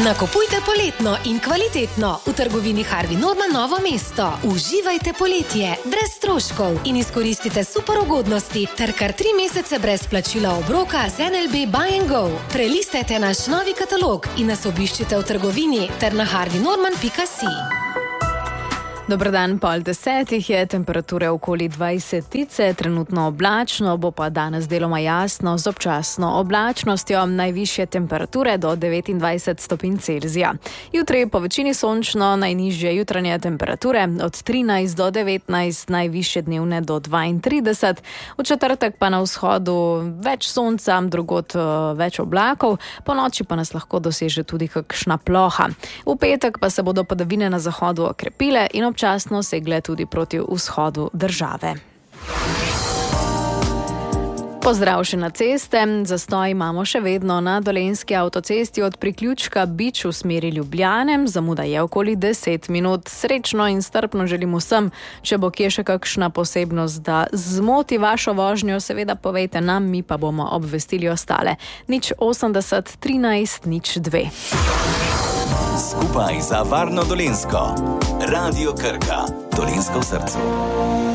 Nakupujte poletno in kvalitetno v trgovini Harvey Norman Novo mesto. Uživajte poletje brez stroškov in izkoristite super ugodnosti ter kar 3 mesece brez plačila obroka z NLB Buy and Go. Prelistajte naš novi katalog in nas obiščite v trgovini ter na harveynorman.si. Dober dan, 9:30 je, temperature okoli 20, trenutno oblačno, bo pa danes deloma jasno z občasno oblačnostjo, najvišje temperature do 29 stopinj Celzija. Jutri po večini sončno, najnižje jutranje temperature od 13 do 19, najvišje dnevne do 32. V četrtek pa na vzhodu več sonca, drugod več oblakov, po noči pa nas lahko doseže tudi kakšna ploha. V petek pa se bodo padavine na zahodu okrepile in občasno segle tudi proti vzhodu države. Pozdrav še na ceste. Zastoj imamo še vedno na Dolenjski avtocesti od priključka Bič v smeri Ljubljane. Zamuda je okoli 10 minut. Srečno in strpno želim vsem. Če bo kje še kakšna posebnost, da zmoti vašo vožnjo, seveda povejte nam, mi pa bomo obvestili ostale. 080 13 02. Skupaj za varno Dolenjsko. Radio Krka, Dolenjsko v srcu.